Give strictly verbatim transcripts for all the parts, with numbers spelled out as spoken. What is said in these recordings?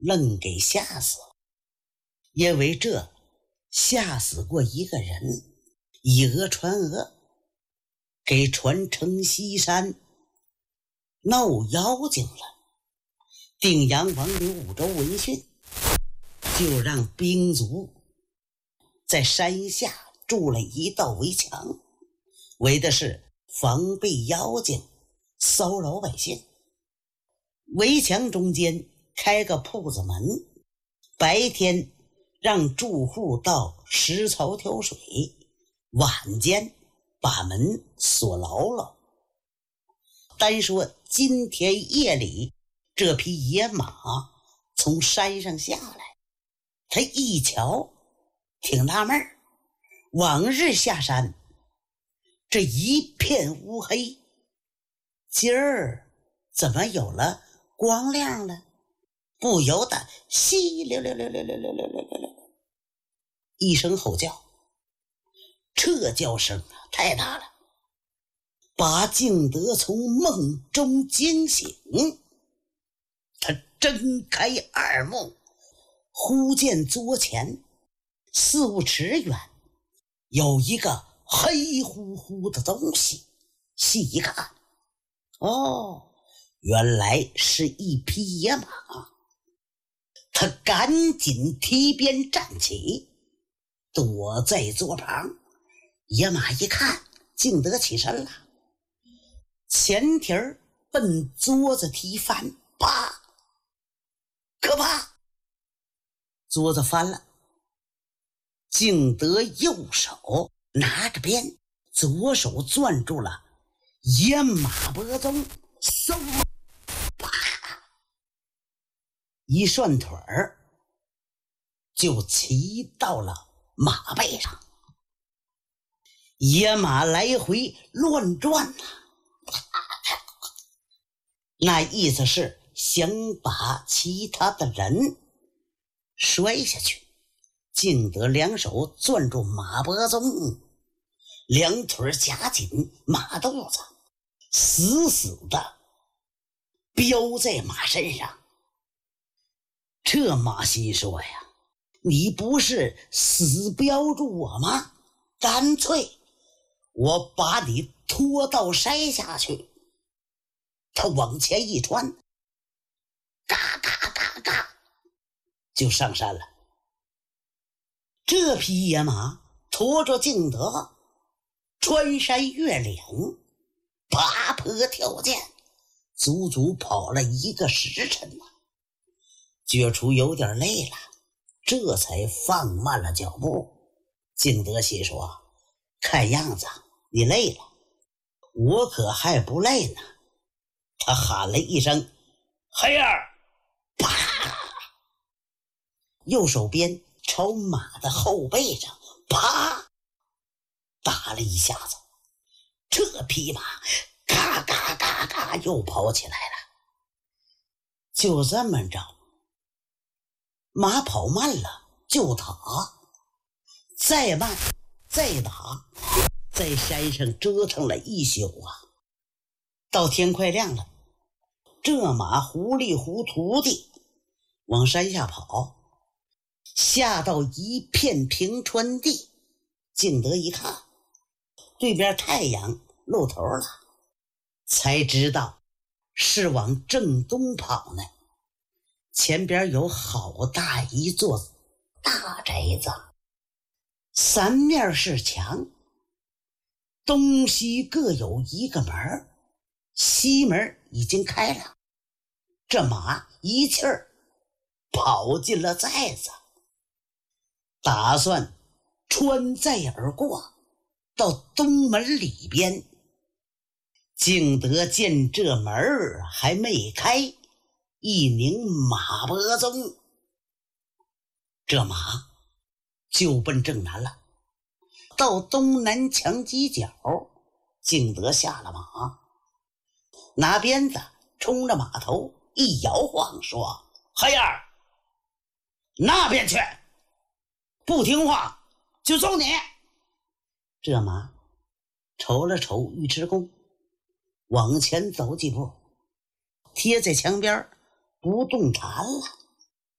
愣给吓死了。因为这吓死过一个人，以讹传讹，给传承西山闹妖精了。定阳王刘武周闻讯，就让兵卒在山下筑了一道围墙，为的是防备妖精骚扰百姓。围墙中间开个铺子门，白天让住户到石槽挑水，晚间把门锁牢牢。单说今天夜里，这匹野马从山上下来，他一瞧挺纳闷儿，往日下山这一片乌黑，今儿怎么有了光亮了？不由得稀溜溜溜溜溜溜溜溜溜溜一声吼叫，这叫声啊太大了，把敬德从梦中惊醒。他睁开二目，忽见桌前四五尺远有一个黑乎乎的东西，细一看，哦，原来是一匹野马。他赶紧提鞭站起，躲在桌旁。野马一看敬德起身了，前蹄儿奔桌子踢翻，啪！可怕！桌子翻了。敬德右手拿着鞭，左手攥住了野马脖中，嗖，啪！一涮腿儿就骑到了马背上。野马来回乱转啊，那意思是想把其他的人摔下去。敬德两手攥住马脖中，两腿夹紧马肚子，死死的飙在马身上。这马心说呀，你不是死标住我吗？干脆我把你拖到山下去。他往前一穿，嘎嘎嘎嘎就上山了。这匹野马驮着敬德穿山越岭，爬坡跳涧，足足跑了一个时辰了。觉出有点累了，这才放慢了脚步。敬德心说，看样子你累了，我可还不累呢。他喊了一声黑儿，啪，右手边朝马的后背上啪打了一下子，这匹马嘎嘎嘎嘎又跑起来了。就这么着，马跑慢了就打，再慢再打，在山上折腾了一宿啊。到天快亮了，这马糊里糊涂地往山下跑，下到一片平川地。敬德一看，对边太阳露头了，才知道是往正东跑呢。前边有好大一座大宅子，三面是墙，东西各有一个门，西门已经开了。这马一气儿跑进了寨子，打算穿寨而过，到东门里边。敬德见这门还没开，一拧马脖中，这马就奔正南了。到东南墙犄角，敬德下了马，拿鞭子冲着马头一摇晃，说：黑儿，那边去，不听话就揍你。这马瞅了瞅尉迟恭，往前走几步，贴在墙边不动弹了。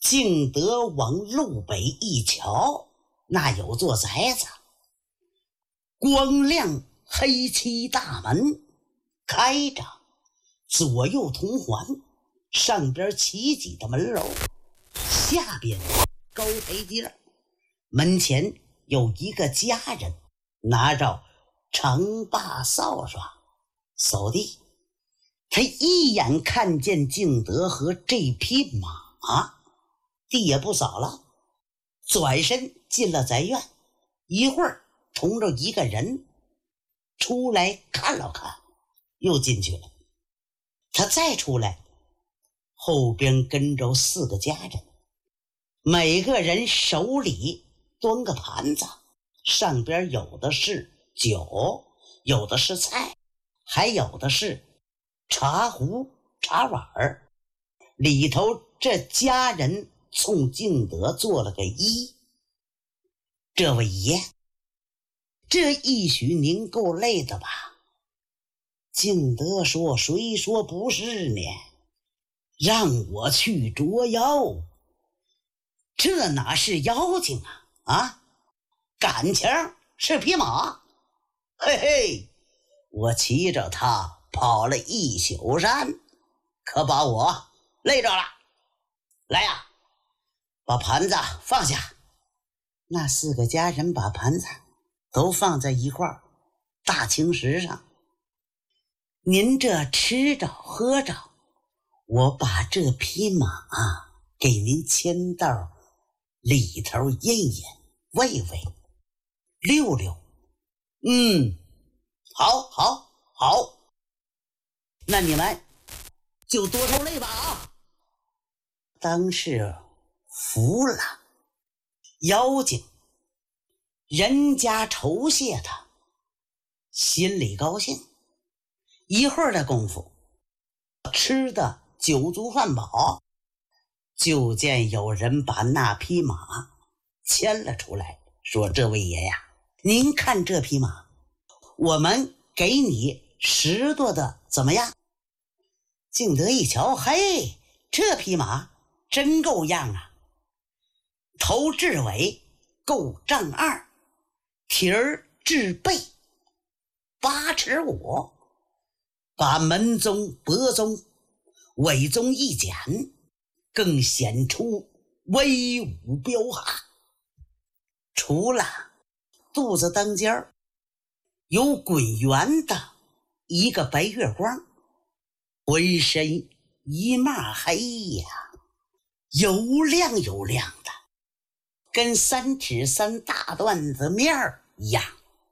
敬德往路北一瞧，那有座宅子，光亮黑漆大门开着，左右同环，上边起几的门楼，下边高台阶，门前有一个家人拿着长把扫帚扫地。他一眼看见敬德和这匹马，地也不扫了，转身进了宅院，一会儿同着一个人出来看了看，又进去了。他再出来，后边跟着四个家人，每个人手里端个盘子，上边有的是酒，有的是菜，还有的是茶壶茶碗儿。里头这家人冲敬德做了个揖：“这位爷，这一许您够累的吧？”敬德说：“谁说不是呢？让我去捉妖，这哪是妖精啊？啊，感情是匹马，嘿嘿，我骑着它跑了一宿山，可把我累着了。来呀、啊，把盘子放下。”那四个家人把盘子都放在一块大青石上。您这吃着喝着，我把这匹马给您牵到里头印印喂喂溜溜。嗯，好好好，那你们就多受累吧啊！当是服了。妖精人家酬谢他，心里高兴。一会儿的功夫，吃的酒足饭饱，就见有人把那匹马牵了出来，说：“这位爷呀，您看这匹马，我们给你拾掇的怎么样？”敬德一瞧，嘿，这匹马真够样啊，头至尾够丈二，蹄儿至背八尺五，把门中脖中尾中一剪，更显出威武彪悍。除了肚子当间儿有滚圆的一个白月光，浑身一抹黑呀，油亮油亮的，跟三尺三大段子面儿一样。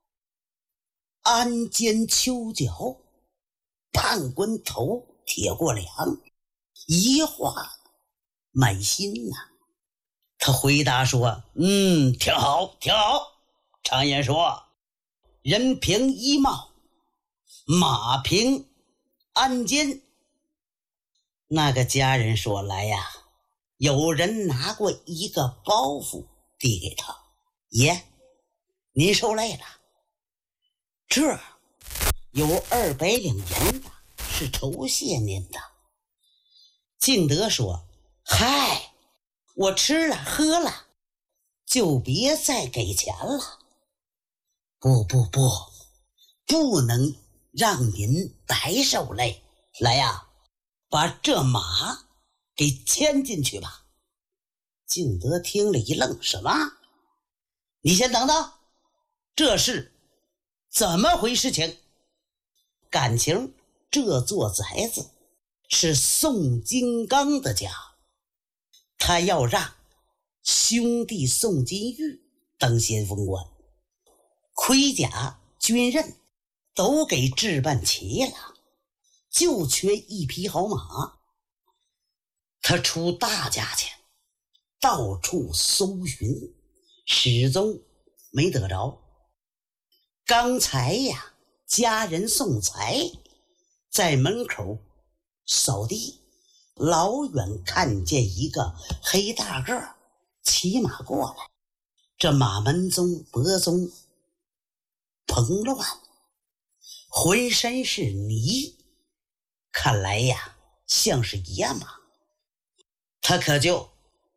鞍肩秋脚，判官头，铁过梁，一画满心呐、啊。他回答说：“嗯，挺好，挺好。常言说，人凭衣帽，马凭鞍肩。”那个家人说：“来呀，有人拿过一个包袱递给他，爷，您受累了，这有二百两银子，是酬谢您的。”敬德说：“嗨，我吃了喝了，就别再给钱了。”不不不，不能让您白受累。来呀，把这马给牵进去吧。敬德听了一愣：“什么？你先等等，这是怎么回事情？”感情这座宅子是宋金刚的家，他要让兄弟宋金玉当先锋官，盔甲军刃都给置办齐了，就缺一匹好马。他出大价钱到处搜寻，始终没得着。刚才呀，家人送财在门口扫地，老远看见一个黑大个骑马过来，这马门中脖中蓬乱，浑身是泥，看来呀像是野马。他可就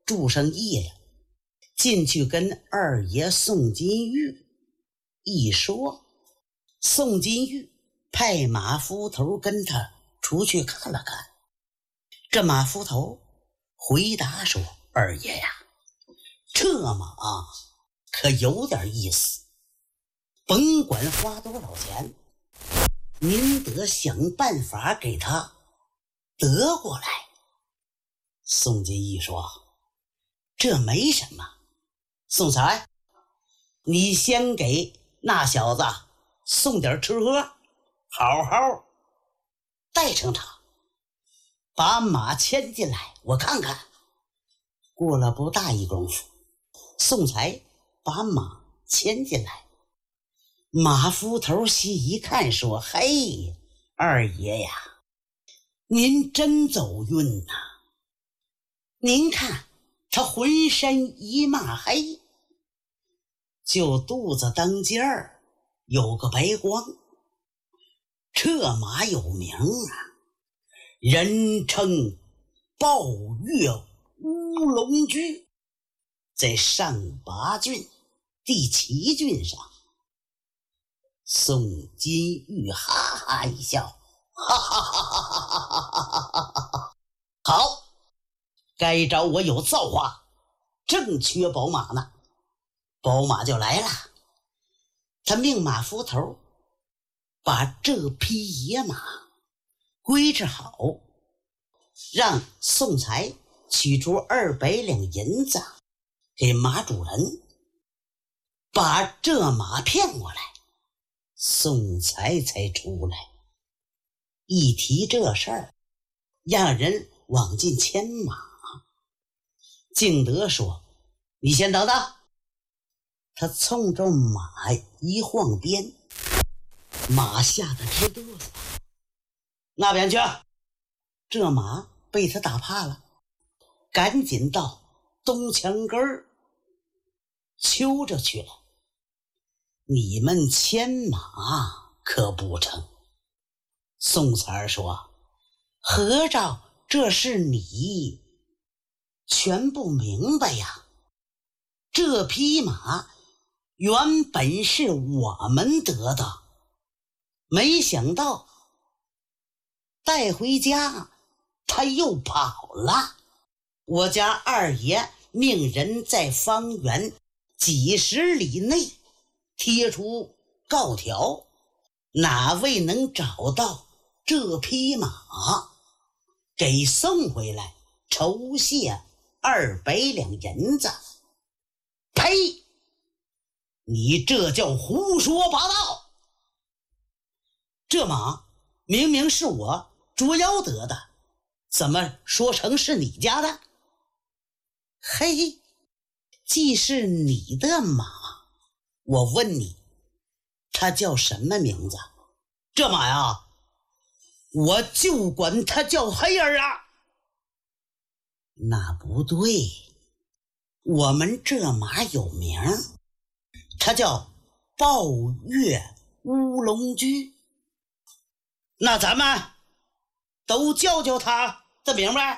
住上夜呀，进去跟二爷宋金玉一说。宋金玉派马夫头跟他出去看了看。这马夫头回答说：二爷呀，这马可有点意思，甭管花多少钱，您得想办法给他得过来。宋金玉说：这没什么，宋才，你先给那小子送点吃喝，好好带上他，把马牵进来，我看看。过了不大一功夫，宋才把马牵进来。马夫头细一看说：嘿，二爷呀，您真走运呐！您看他浑身一抹黑，就肚子当间儿有个白光。这马有名啊，人称抱月乌龙驹，在上八郡第七郡上。宋金玉哈哈一笑，哈哈哈哈哈哈！好，该找我有造化，正缺宝马呢。宝马就来了。他命马夫头把这匹野马归置好，让宋才取出二百两银子给马主人，把这马骗过来。宋才才出来，一提这事儿，让人往进牵马。敬德说：你先等等。他冲着马一晃鞭，马吓得直哆嗦。那边去！这马被他打怕了，赶紧到东墙根儿揪着去了。你们牵马可不成。宋才儿说：合着这是你全不明白呀？这匹马原本是我们得的，没想到带回家他又跑了。我家二爷命人在方圆几十里内贴出告条，哪位能找到这匹马，给送回来，酬谢二百两银子。呸！你这叫胡说八道！这马明明是我捉妖得的，怎么说成是你家的？嘿，既是你的马，我问你，它叫什么名字？这马呀，我就管它叫黑儿啊。那不对，我们这马有名，它叫抱月乌龙驹。那咱们都叫叫它的名呗。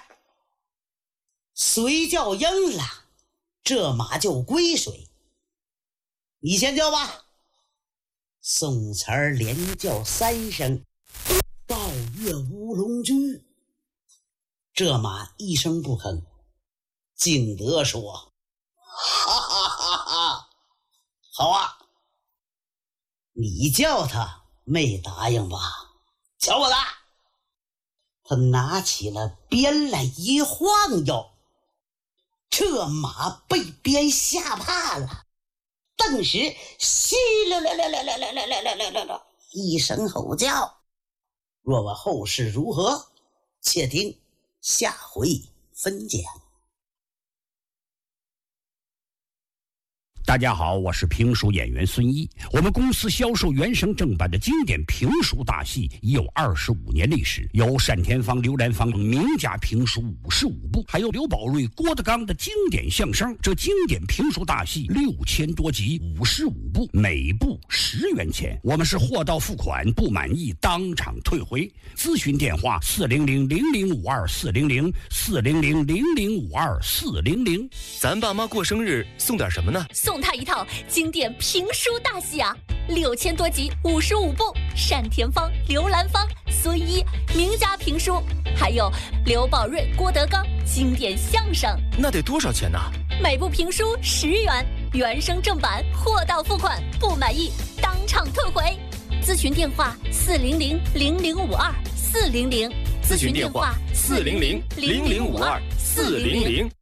随叫应了，这马就归水。你先叫吧。宋才儿连叫三声抱月乌龙驹，这马一声不吭。敬德说：哈哈哈哈，好啊，你叫他没答应吧？瞧我的！他拿起了鞭来一晃悠，这马被鞭吓怕了，顿时稀啦啦啦啦啦啦啦啦啦啦啦一声吼叫。若问后事如何，且听下回分解。 大家好，我是评书演员孙一。我们公司销售原声正版的经典评书大戏已有二十五年历史，有单田芳、刘兰芳名家评书五十五部，还有刘宝瑞、郭德纲的经典相声。这经典评书大戏六千多集，五十五部，每部十元钱。我们是货到付款，不满意当场退回。咨询电话：四零零零零五二四零零四零零零零五二四零零。 咱爸妈过生日送点什么呢？ 送他一套经典评书大戏啊，六千多集，五十五部，单田芳、刘兰芳、孙一名家评书，还有刘宝瑞、郭德纲经典相声。 那得多少钱呢？ 每部评书十元，原声正版，货到付款，不满意当场退回。咨询电话：四零零零零五二四零零。 咨询电话：四零零零零五二四零零。